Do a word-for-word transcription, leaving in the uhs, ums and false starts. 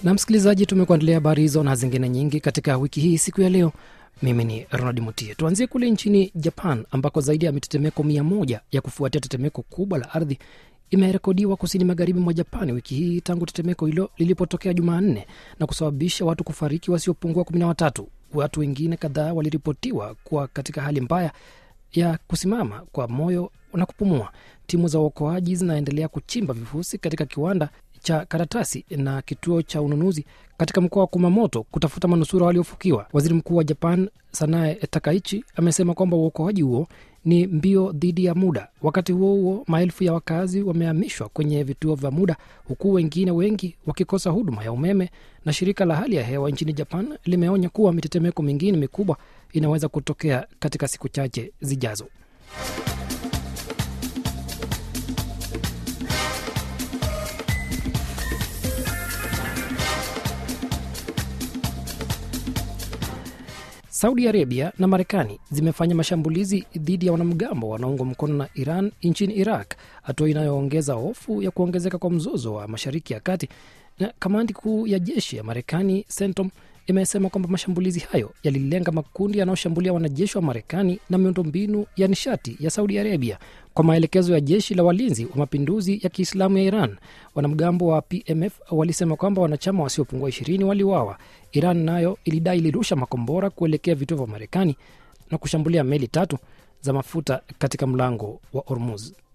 Na msikilizaji, tumekuandalia habari hizo na zingine nyingi katika wiki hii siku ya leo. Mimi ni Ronald Mutie. Tuanzie kule nchini Japan ambako zaidi ya mitetemeko mia moja ya kufuatia tetemeko kubwa la ardhi imerekodiwa kusini magharibi mwa Japani wiki hii tangu tetemeko hilo lilipotokea Jumanne na kusababisha watu kufariki wasiopungua kumi na watatu. Watu wengine kadhaa waliripotiwa kuwa katika hali mbaya ya kusimama kwa moyo na kupumua. Timu za uokoaji zinaendelea kuchimba vifusi katika kiwanda cha karatasi na kituo cha ununuzi katika mkoa wa Kumamoto kutafuta manusura waliofukiwa. Waziri Mkuu wa Japan Sanae Takaichi amesema kwamba uokoaji huo ni mbio dhidi ya muda. Wakati huo huo, maelfu ya wakazi wamehamishwa kwenye vituo vya muda, huku wengine wengi wakikosa huduma ya umeme, na shirika la hali ya hewa nchini Japan limeonya kuwa mitetemeko mingine mikubwa inaweza kutokea katika siku chache zijazo. Saudi Arabia na Marekani zimefanya mashambulizi dhidi ya wanamgambo wanaoungwa mkono na Iran nchini Iraq, hatua inayoongeza hofu ya kuongezeka kwa mzozo wa Mashariki ya Kati. Na kamandi kuu ya jeshi ya Marekani CENTCOM imesema kwamba mashambulizi hayo yalilenga makundi yanayoshambulia wanajeshi wa Marekani na miundombinu ya nishati ya Saudi Arabia kwa maelekezo ya jeshi la walinzi wa mapinduzi ya Kiislamu ya Iran. Wanamgambo wa P M F walisema kwamba wanachama wasiopungua ishirini waliuawa. Iran nayo ilidai ilirusha makombora kuelekea vituo vya Marekani na kushambulia meli tatu za mafuta katika mlango wa Hormuz.